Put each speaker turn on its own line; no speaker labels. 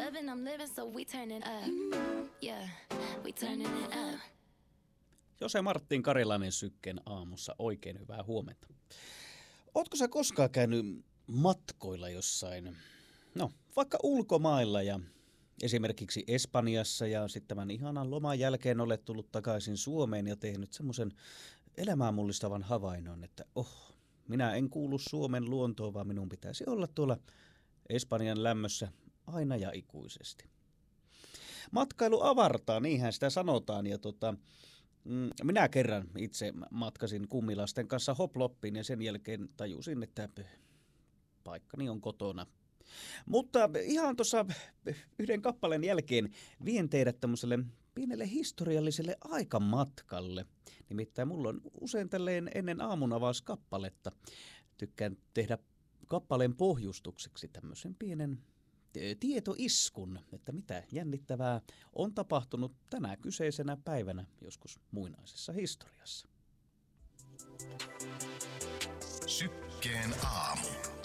loving, I'm living, so we turning up. Yeah, we turning it up.
Jose Martin Karilainen Sykken aamussa, oikein hyvää huomenta. Ootko sä koskaan käynyt matkoilla jossain, no vaikka ulkomailla ja esimerkiksi Espanjassa ja sitten tämän ihanan loman jälkeen olet tullut takaisin Suomeen ja tehnyt semmoisen elämää mullistavan havainnon, että minä en kuulu Suomen luontoon, vaan minun pitäisi olla tuolla Espanjan lämmössä aina ja ikuisesti. Matkailu avartaa, niinhän sitä sanotaan, ja minä kerran itse matkasin kummilasten kanssa Hoploppiin ja sen jälkeen tajusin, että paikkani on kotona. Mutta ihan tuossa yhden kappaleen jälkeen vien teidät tämmöiselle pienelle historialliselle aikamatkalle. Nimittäin mulla on usein tälleen ennen aamunavauskappaletta. Tykkään tehdä kappaleen pohjustukseksi tämmöisen pienen tietoiskun, että mitä jännittävää on tapahtunut tänä kyseisenä päivänä joskus muinaisessa historiassa.
Sykkeen aamu.